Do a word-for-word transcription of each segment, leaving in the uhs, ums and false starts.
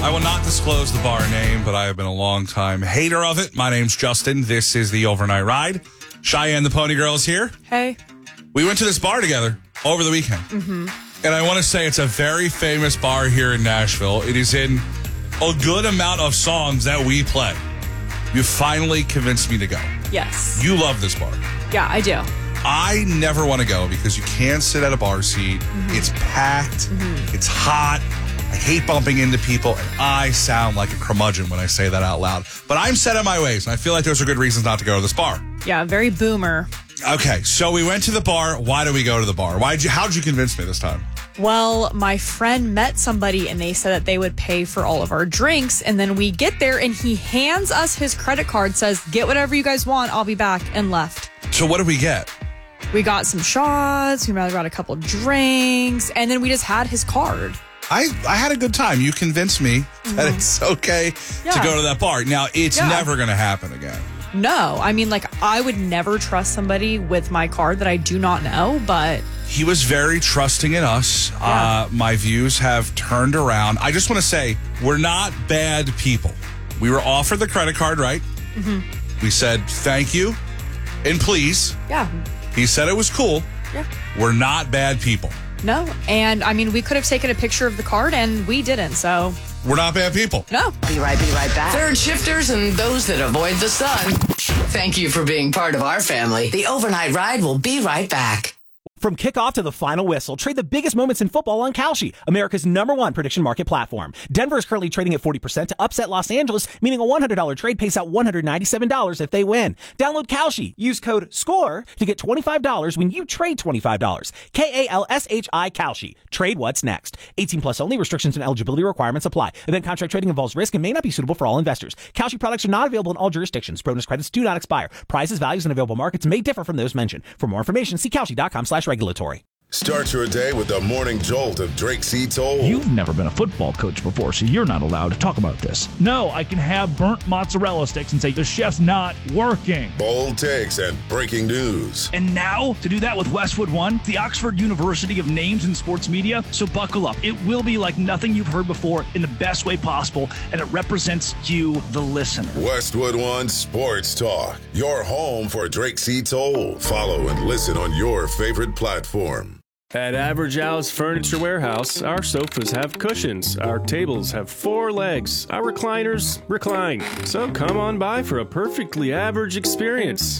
I will not disclose the bar name, but I have been a long time hater of it. My name's Justin. This is the Overnight Ride. Cheyenne, the Pony Girl, is here. Hey. We went to this bar together over the weekend. Mm-hmm. And I want to say it's a very famous bar here in Nashville. It is in a good amount of songs that we play. You finally convinced me to go. Yes. You love this bar. Yeah, I do. I never want to go because you can't sit at a bar seat. Mm-hmm. It's packed. Mm-hmm. It's hot. I hate bumping into people, and I sound like a curmudgeon when I say that out loud. But I'm set in my ways, and I feel like those are good reasons not to go to this bar. Yeah, very boomer. Okay, so we went to the bar. Why did we go to the bar? Why did you? How did you convince me this time? Well, my friend met somebody, and they said that they would pay for all of our drinks. And then we get there, and he hands us his credit card, says, get whatever you guys want, I'll be back, and left. So what did we get? We got some shots, we got a couple drinks, and then we just had his card. I, I had a good time. You convinced me Mm-hmm. that it's okay yeah. to go to that bar. Now, it's yeah. never going to happen again. No, I mean, like, I would never trust somebody with my card that I do not know, but... He was very trusting in us. Yeah. Uh, my views have turned around. I just want to say, we're not bad people. We were offered the credit card, right? Mm-hmm. We said, thank you, and please. Yeah. He said it was cool. Yeah. We're not bad people. No, and I mean, we could have taken a picture of the card, and we didn't, so... We're not bad people. No. Be right, be right back. Third shifters and those that avoid the sun. Thank you for being part of our family. The Overnight Ride will be right back. From kickoff to the final whistle, trade the biggest moments in football on Kalshi, America's number one prediction market platform. Denver is currently trading at forty percent to upset Los Angeles, meaning a one hundred dollars trade pays out one hundred ninety-seven dollars if they win. Download Kalshi. Use code SCORE to get twenty-five dollars when you trade twenty-five dollars. K A L S H I Kalshi. Trade what's next. eighteen plus only. Restrictions and eligibility requirements apply. Event contract trading involves risk and may not be suitable for all investors. Kalshi products are not available in all jurisdictions. Bonus credits do not expire. Prices, values, and available markets may differ from those mentioned. For more information, see Kalshi.com slash regulatory. Start your day with the morning jolt of Drake C. Toll. You've never been a football coach before, so you're not allowed to talk about this. No, I can have burnt mozzarella sticks and say the chef's not working. Bold takes and breaking news. And now, to do that with Westwood One, the Oxford University of names in sports media. So buckle up. It will be like nothing you've heard before in the best way possible, and it represents you, the listener. Westwood One Sports Talk. Your home for Drake C. Toll. Follow and listen on your favorite platform. At Average House Furniture Warehouse, our sofas have cushions, our tables have four legs, our recliners recline. So come on by for a perfectly average experience.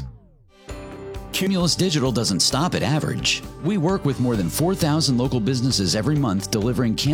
Cumulus Digital doesn't stop at average. We work with more than four thousand local businesses every month delivering